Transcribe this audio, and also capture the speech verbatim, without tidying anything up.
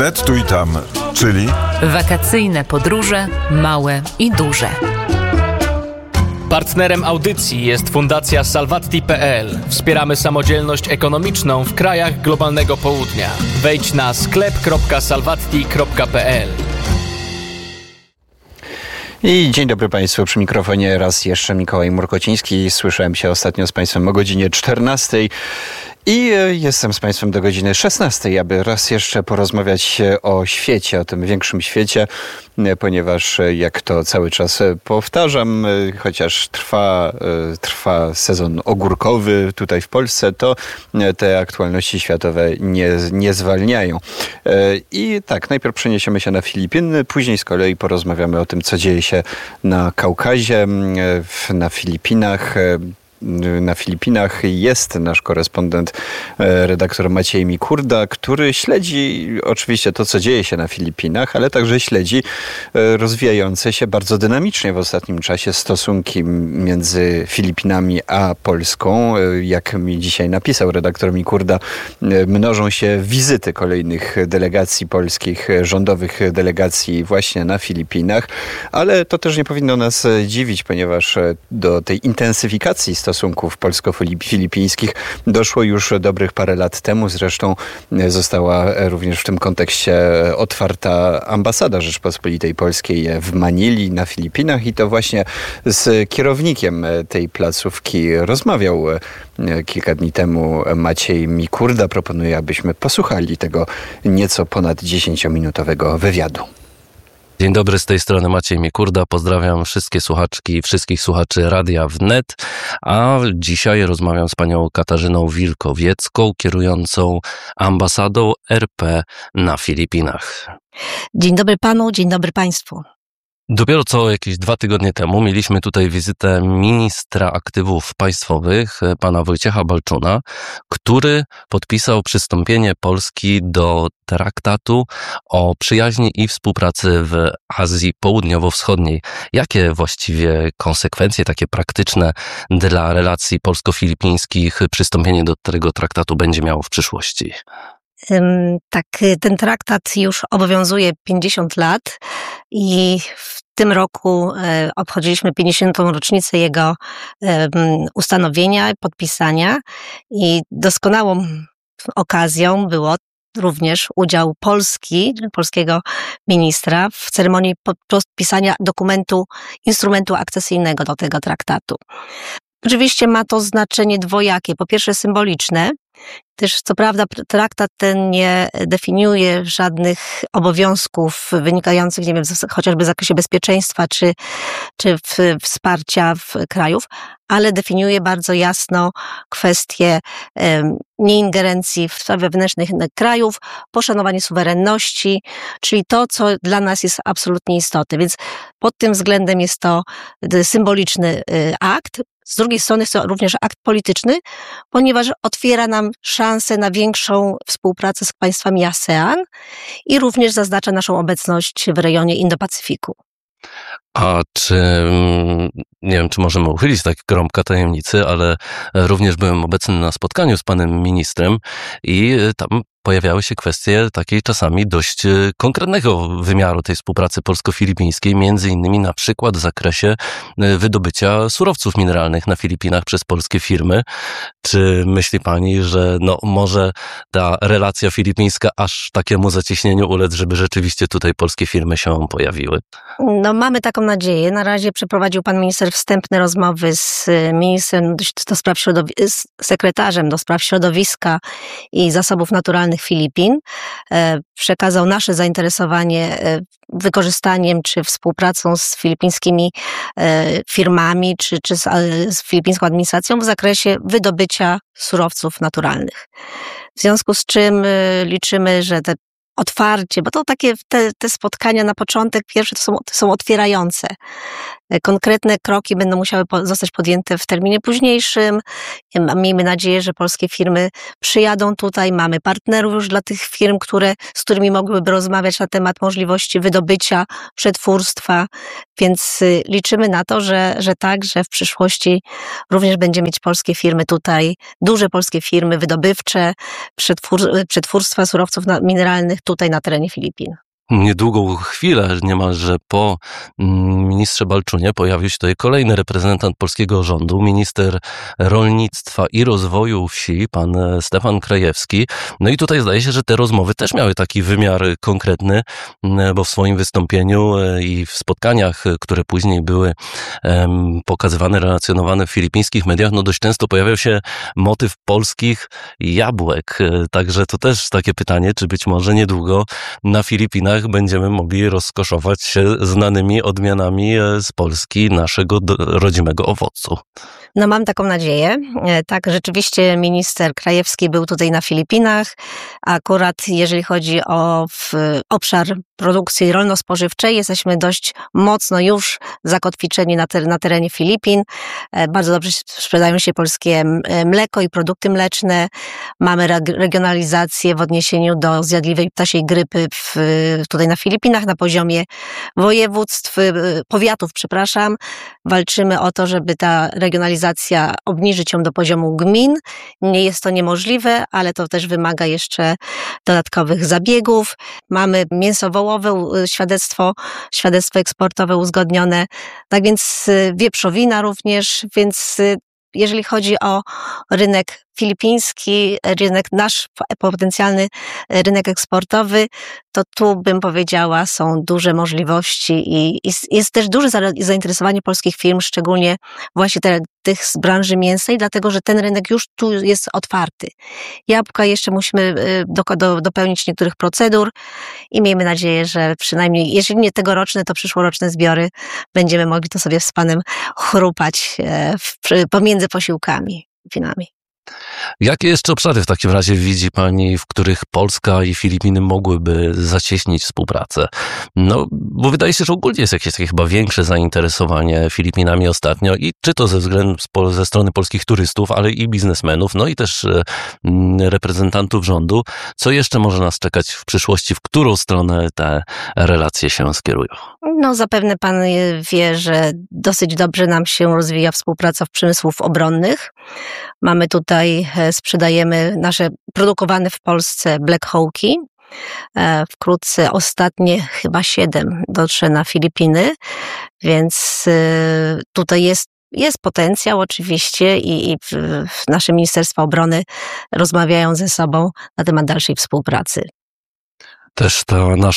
Wnet tu i tam, czyli wakacyjne podróże małe i duże. Partnerem audycji jest Fundacja Salvatti kropka pe el. Wspieramy samodzielność ekonomiczną w krajach globalnego południa. Wejdź na sklep kropka salvatti kropka pe el. I dzień dobry Państwu, przy mikrofonie raz jeszcze Mikołaj Murkociński. Słyszałem się ostatnio z Państwem o godzinie czternastej i jestem z Państwem do godziny szesnastej, aby raz jeszcze porozmawiać o świecie, o tym większym świecie, ponieważ jak to cały czas powtarzam, chociaż trwa, trwa sezon ogórkowy tutaj w Polsce, to te aktualności światowe nie, nie zwalniają. I tak, najpierw przeniesiemy się na Filipiny, później z kolei porozmawiamy o tym, co dzieje się na Kaukazie, na Filipinach. Na Filipinach jest nasz korespondent, redaktor Maciej Mikurda, który śledzi oczywiście to, co dzieje się na Filipinach, ale także śledzi rozwijające się bardzo dynamicznie w ostatnim czasie stosunki między Filipinami a Polską. Jak mi dzisiaj napisał redaktor Mikurda, mnożą się wizyty kolejnych delegacji polskich, rządowych delegacji właśnie na Filipinach, ale to też nie powinno nas dziwić, ponieważ do tej intensyfikacji stosunków polsko-filipińskich doszło już dobrych parę lat temu. Zresztą została również w tym kontekście otwarta ambasada Rzeczpospolitej Polskiej w Manili na Filipinach i to właśnie z kierownikiem tej placówki rozmawiał kilka dni temu Maciej Mikurda. Proponuję, abyśmy posłuchali tego nieco ponad dziesięciominutowego wywiadu. Dzień dobry, z tej strony Maciej Mikurda. Pozdrawiam wszystkie słuchaczki i wszystkich słuchaczy Radia Wnet. A dzisiaj rozmawiam z panią Katarzyną Wilkowiecką, kierującą ambasadą er pe na Filipinach. Dzień dobry panu, dzień dobry państwu. Dopiero co jakieś dwa tygodnie temu mieliśmy tutaj wizytę ministra aktywów państwowych, pana Wojciecha Balczuna, który podpisał przystąpienie Polski do traktatu o przyjaźni i współpracy w Azji Południowo-Wschodniej. Jakie właściwie konsekwencje, takie praktyczne dla relacji polsko-filipińskich przystąpienie do tego traktatu będzie miało w przyszłości? Tak, ten traktat już obowiązuje pięćdziesiąt lat i w tym roku obchodziliśmy pięćdziesiątą rocznicę jego ustanowienia, podpisania i doskonałą okazją było również udział Polski, polskiego ministra w ceremonii podpisania dokumentu, instrumentu akcesyjnego do tego traktatu. Oczywiście ma to znaczenie dwojakie. Po pierwsze symboliczne, też co prawda traktat ten nie definiuje żadnych obowiązków wynikających, nie wiem, chociażby w zakresie bezpieczeństwa czy, czy w, wsparcia w krajów, ale definiuje bardzo jasno kwestie um, nieingerencji w sprawy wewnętrzne krajów, poszanowanie suwerenności, czyli to, co dla nas jest absolutnie istotne. Więc pod tym względem jest to symboliczny y, akt. Z drugiej strony jest to również akt polityczny, ponieważ otwiera nam szansę na większą współpracę z państwami ASEAN i również zaznacza naszą obecność w rejonie Indo-Pacyfiku. A czy, nie wiem, czy możemy uchylić tak gromka tajemnicy, ale również byłem obecny na spotkaniu z panem ministrem i tam pojawiały się kwestie takiej czasami dość konkretnego wymiaru tej współpracy polsko-filipińskiej, między innymi na przykład w zakresie wydobycia surowców mineralnych na Filipinach przez polskie firmy. Czy myśli pani, że no może ta relacja filipińska aż takiemu zacieśnieniu ulec, żeby rzeczywiście tutaj polskie firmy się pojawiły? No mamy taką nadzieję. Na razie przeprowadził pan minister wstępne rozmowy z ministrem do spraw środowiska, z sekretarzem do spraw środowiska i zasobów naturalnych Filipin. Przekazał nasze zainteresowanie wykorzystaniem czy współpracą z filipińskimi firmami czy, czy z, z filipińską administracją w zakresie wydobycia surowców naturalnych. W związku z czym liczymy, że te otwarcie, bo to takie te, te spotkania na początek pierwsze to są, to są otwierające. Konkretne kroki będą musiały po, zostać podjęte w terminie późniejszym. Miejmy nadzieję, że polskie firmy przyjadą tutaj. Mamy partnerów już dla tych firm, które, z którymi mogłyby rozmawiać na temat możliwości wydobycia, przetwórstwa, więc liczymy na to, że, że tak, że w przyszłości również będziemy mieć polskie firmy tutaj, duże polskie firmy wydobywcze, przetwór, przetwórstwa surowców mineralnych tutaj na terenie Filipin. Niedługą chwilę, niemalże po ministrze Balczunie, pojawił się tutaj kolejny reprezentant polskiego rządu, minister rolnictwa i rozwoju wsi, pan Stefan Krajewski. No i tutaj zdaje się, że te rozmowy też miały taki wymiar konkretny, bo w swoim wystąpieniu i w spotkaniach, które później były pokazywane, relacjonowane w filipińskich mediach, no dość często pojawiał się motyw polskich jabłek. Także to też takie pytanie, czy być może niedługo na Filipinach będziemy mogli rozkoszować się znanymi odmianami z Polski naszego rodzimego owocu. No mam taką nadzieję. Tak, rzeczywiście minister Krajewski był tutaj na Filipinach. Akurat jeżeli chodzi o w, obszar produkcji rolno-spożywczej, jesteśmy dość mocno już zakotwiczeni na, ter, na terenie Filipin. Bardzo dobrze sprzedają się polskie mleko i produkty mleczne. Mamy regionalizację w odniesieniu do zjadliwej ptasiej grypy w, tutaj na Filipinach na poziomie województw, powiatów, przepraszam. Walczymy o to, żeby ta regionalizacja obniżyć ją do poziomu gmin. Nie jest to niemożliwe, ale to też wymaga jeszcze dodatkowych zabiegów. Mamy mięso wołowe, świadectwo, świadectwo eksportowe uzgodnione, tak więc wieprzowina również, więc jeżeli chodzi o rynek filipiński, rynek nasz potencjalny rynek eksportowy, to tu bym powiedziała są duże możliwości i jest też duże zainteresowanie polskich firm, szczególnie właśnie te, tych z branży mięsnej, dlatego że ten rynek już tu jest otwarty. Jabłka jeszcze musimy do, do, dopełnić niektórych procedur i miejmy nadzieję, że przynajmniej, jeżeli nie tegoroczne, to przyszłoroczne zbiory będziemy mogli to sobie z panem chrupać w, pomiędzy posiłkami, winami. Jakie jeszcze obszary w takim razie widzi pani, w których Polska i Filipiny mogłyby zacieśnić współpracę? No, bo wydaje się, że ogólnie jest jakieś takie chyba większe zainteresowanie Filipinami ostatnio i czy to ze względu ze strony polskich turystów, ale i biznesmenów, no i też reprezentantów rządu. Co jeszcze może nas czekać w przyszłości? W którą stronę te relacje się skierują? No, zapewne pan wie, że dosyć dobrze nam się rozwija współpraca w przemysłów obronnych. Mamy tutaj, sprzedajemy nasze produkowane w Polsce Black Hawki. Wkrótce ostatnie chyba siedem dotrze na Filipiny, więc tutaj jest Jest potencjał oczywiście i, i nasze Ministerstwa Obrony rozmawiają ze sobą na temat dalszej współpracy. Też ta nasza